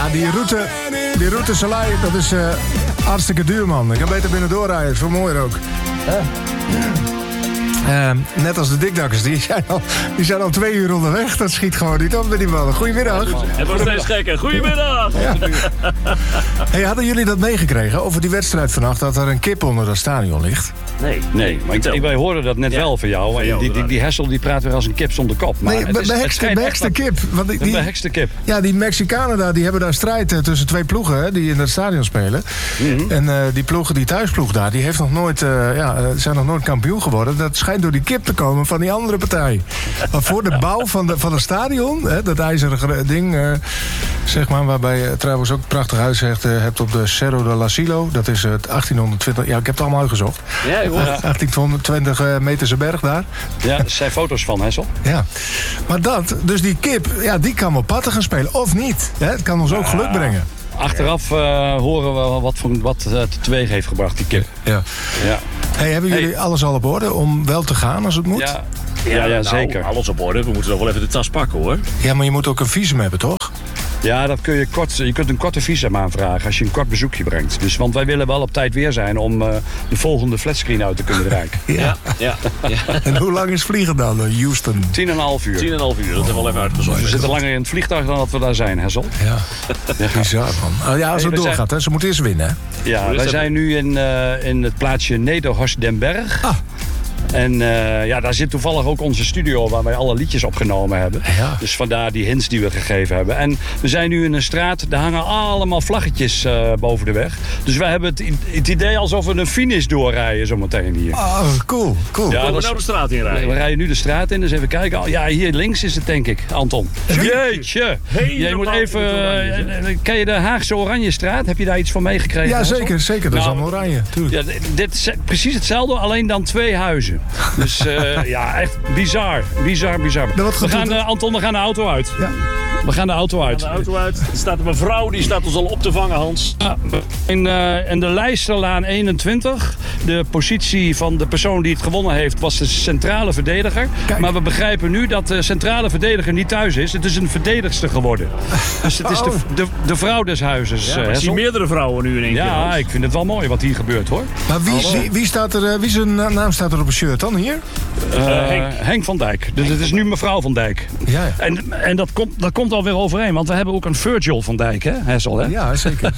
die route Salai, dat is hartstikke duur, man. Ik kan beter binnendoor rijden, is veel mooier ook. Net als de dikdakkers, die zijn al 2 uur onderweg. Dat schiet gewoon niet op met die mannen. Goedemiddag. Het wordt steeds gekker. Goedemiddag. Ja. Hey, hadden jullie dat meegekregen over die wedstrijd vannacht, dat er een kip onder dat stadion ligt? Nee, maar wij hoorden dat net wel van jou. Die Hessel die praat weer als een kip zonder kop. Maar behekste kip. Een behekste kip. Ja, die Mexicanen daar, die hebben daar strijd tussen 2 ploegen, hè, die in het stadion spelen. Mm-hmm. En die thuisploeg daar, die heeft nog nooit, zijn nog nooit kampioen geworden. Dat schijnt door die kip te komen van die andere partij. Maar voor de bouw van het stadion, hè, dat ijzeren ding, zeg maar, waarbij je trouwens ook een prachtig huis hebt op de Cerro de la Silo. Dat is het 1820, ja, ik heb het allemaal uitgezocht. Ja, 1820 meterse berg daar. Ja, er zijn foto's van, Hessel. Ja, maar dus die kip, ja, die kan op patten gaan spelen, of niet. Hè? Het kan ons ook geluk brengen. Achteraf horen we wat teweeg heeft gebracht, die kip. Ja. Hey, hebben jullie alles al op orde om wel te gaan als het moet? Ja, zeker. Alles op orde. We moeten nog wel even de tas pakken, hoor. Ja, maar je moet ook een visum hebben, toch? Ja, dat kun je kunt een korte visum aanvragen als je een kort bezoekje brengt. Dus, want wij willen wel op tijd weer zijn om de volgende flatscreen uit te kunnen bereiken. Ja. En hoe lang is vliegen dan, Houston? 10,5 uur. 10,5 uur, dat hebben we wel even uitgezocht. We zitten langer in het vliegtuig dan dat we daar zijn, Hessel. Ja, bizar, man. Als het doorgaat, hè? Ze moeten eerst winnen, hè? Ja, wij zijn nu in het plaatsje Nederhorst den Berg. En daar zit toevallig ook onze studio waar wij alle liedjes opgenomen hebben. Ja. Dus vandaar die hints die we gegeven hebben. En we zijn nu in een straat, daar hangen allemaal vlaggetjes boven de weg. Dus wij hebben het idee alsof we een finish doorrijden zometeen hier. Oh, cool. Ja, we nou de straat in rijden? We rijden nu de straat in, dus even kijken. Ja, hier links is het, denk ik, Anton. Jeetje! Jij moet even... ken je de Haagse Oranjestraat? Heb je daar iets van meegekregen? Ja, zeker. Dat is allemaal oranje. Ja, dit is precies hetzelfde, alleen dan 2 huizen. Dus echt bizar. Anton, we gaan de auto uit. Ja. We gaan de auto uit. Er staat een mevrouw, die staat ons al op te vangen, Hans. In de Leijsterlaan 21. De positie van de persoon die het gewonnen heeft was de centrale verdediger. Kijk. Maar we begrijpen nu dat de centrale verdediger niet thuis is. Het is een verdedigster geworden. Dus het is de vrouw des huizes. Ja, ik zie meerdere vrouwen nu in één keer. Ja, ik vind het wel mooi wat hier gebeurt, hoor. Maar wie staat er? Wie zijn naam staat er op een shirt dan hier? Henk van Dijk. Dus het is nu mevrouw van Dijk. Ja. En dat komt alweer overeen, want we hebben ook een Virgil van Dijk, hè, Hessel, hè? Ja, zeker.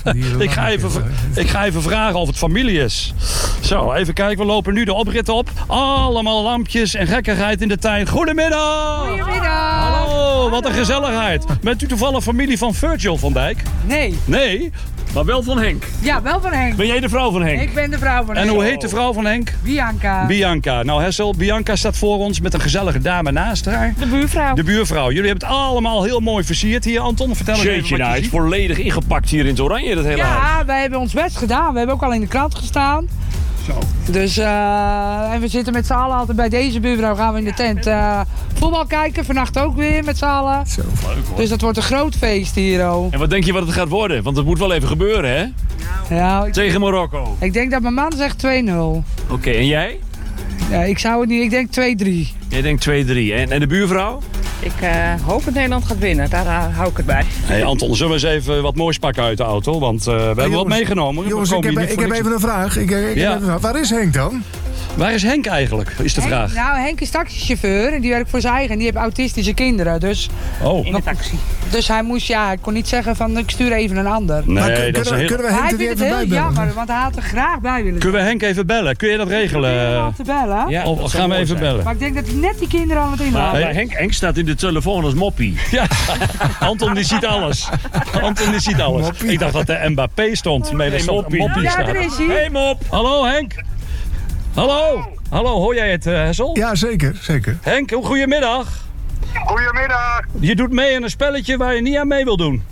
Ik ga even vragen of het familie is. Zo, even kijken, we lopen nu de oprit op. Allemaal lampjes en gekkigheid in de tuin. Goedemiddag! Hallo, wat een gezelligheid. Bent u toevallig familie van Virgil van Dijk? Nee? Maar wel van Henk? Ja, wel van Henk. Ben jij de vrouw van Henk? Ik ben de vrouw van Henk. En hoe heet de vrouw van Henk? Bianca. Nou, Hessel, Bianca staat voor ons met een gezellige dame naast haar. De buurvrouw. Jullie hebben het allemaal heel mooi versierd hier, Anton. Vertel eens even wat je het is ziet. volledig ingepakt hier in het oranje, dat hele huis. Ja, wij hebben ons best gedaan. We hebben ook al in de krant gestaan. Zo. Dus, en we zitten met z'n allen altijd bij deze buurvrouw. Gaan we in de tent voetbal kijken. Vannacht ook weer met z'n allen. Zo leuk, hoor. Dus dat wordt een groot feest hier. En wat denk je wat het gaat worden? Want het moet wel even gebeuren, hè? Ja, tegen Marokko. Ik denk dat mijn man zegt 2-0. Oké, en jij? Ja, ik zou het niet. Ik denk 2-3. Jij denkt 2-3. En de buurvrouw? Ik hoop dat Nederland gaat winnen. Daar hou ik het bij. Hey Anton, zullen we eens even wat moois pakken uit de auto? Want we hebben wat meegenomen. Jongens, ik heb even een vraag. Waar is Henk dan? Waar is Henk eigenlijk, is de vraag. Nou, Henk is taxichauffeur en die werkt voor zijn eigen. En die heeft autistische kinderen, dus... In de taxi. Dus hij moest, ik kon niet zeggen van ik stuur even een ander. Nee, maar kunnen we Henk er even bij bellen? Jammer, want hij had er graag bij willen. Kunnen we Henk even bellen? Kun je dat regelen? Te bellen? Ja, of gaan we even bellen? Maar ik denk dat hij net die kinderen aan het inhalen. Maar Henk staat in de telefoon als moppie. Ja, Anton die ziet alles. Moppie. Ik dacht dat de Mbappé stond. Moppie. Ja, daar is hij. Hey mop. Hallo Henk. Hallo, hoor jij het, Hessel? Ja, zeker. Henk, goedemiddag. Goedemiddag. Je doet mee aan een spelletje waar je niet aan mee wil doen.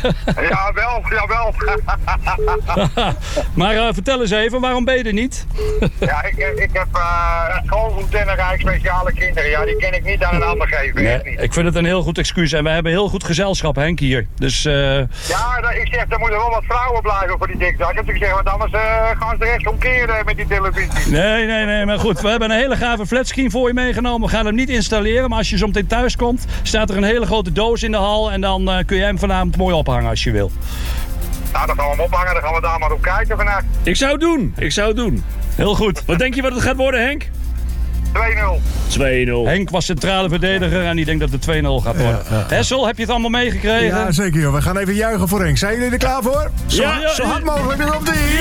Jawel. Maar vertel eens even, waarom ben je er niet? Ja, ik heb schoolvoetballen en speciale kinderen. Ja, die kan ik niet aan een ander geven. Nee, echt niet. ik vind het een heel goed excuus en we hebben heel goed gezelschap, Henk, hier. Dus, Ja, ik zeg, er moeten wel wat vrouwen blijven voor die dikdak. Ik zeg, want anders gaan ze rechts omkeren met die televisie. Nee, maar goed. We hebben een hele gave flatscreen voor je meegenomen. We gaan hem niet installeren, maar als je zo meteen thuis komt, staat er een hele grote doos in de hal en dan kun je hem vanavond mooi ophangen als je wil. Nou, dan gaan we hem ophangen. Dan gaan we daar maar op kijken vannacht. Ik zou het doen. Heel goed. Wat denk je wat het gaat worden, Henk? 2-0. 2-0. Henk was centrale verdediger en die denkt dat het 2-0 gaat worden. Hessel, heb je het allemaal meegekregen? Ja, zeker joh. We gaan even juichen voor Henk. Zijn jullie er klaar voor? Zo hard mogelijk weer op die.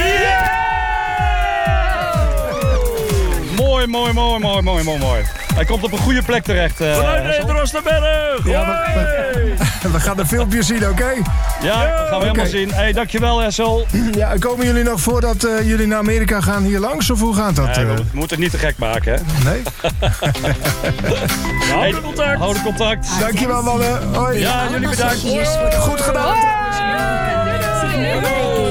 Mooi. Hij komt op een goede plek terecht. Vanuit Nederland Rosterberg. Ja, we gaan de filmpjes zien, oké? Ja, dat gaan we helemaal zien. Hey, dankjewel Hessel. Ja, komen jullie nog voordat jullie naar Amerika gaan hier langs? Of hoe gaat dat? We moeten het niet te gek maken, hè? Nee? Hou de contact. Hou de contact. Dankjewel mannen. Hoi. Ja, jullie bedankt. Goed gedaan.